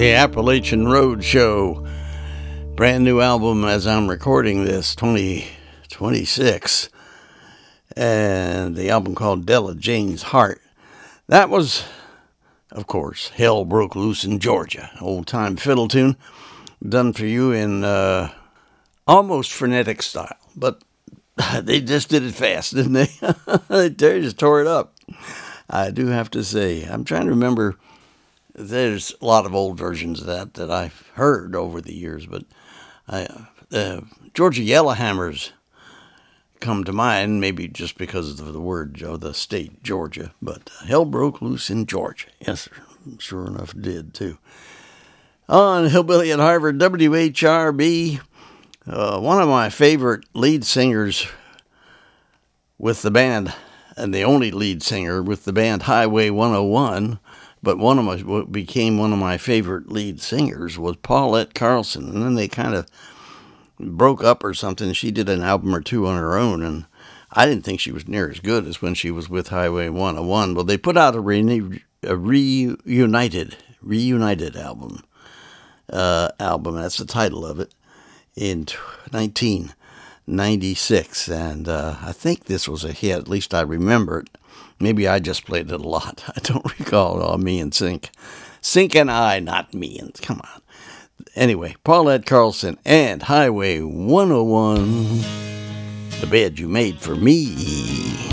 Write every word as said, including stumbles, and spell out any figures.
The Appalachian Road Show. Brand new album as I'm recording this, twenty twenty-six. And the album called Della Jane's Heart. That was, of course, Hell Broke Loose in Georgia. Old-time fiddle tune. Done for you in uh, almost frenetic style. But they just did it fast, didn't they? They just tore it up. I do have to say. I'm trying to remember. There's a lot of old versions of that that I've heard over the years, but I, uh, Georgia Yellowhammers come to mind, maybe just because of the word of the state, Georgia. But Hell Broke Loose in Georgia. Yes, sir. Sure enough, did, too. On Hillbilly at Harvard, W H R B, uh, one of my favorite lead singers with the band, and the only lead singer with the band Highway one oh one, but one of my, what became one of my favorite lead singers was Paulette Carlson. And then they kind of broke up or something. She did an album or two on her own, and I didn't think she was near as good as when she was with Highway one oh one. Well, they put out a, re- a reunited, reunited album. Uh, album, that's the title of it, in nineteen ninety-six. And uh, I think this was a hit, at least I remember it. Maybe I just played it a lot. I don't recall. Oh, me and Sync. Sync and I, not me. And come on. Anyway, Paulette Carlson and Highway one oh one. The bed you made for me.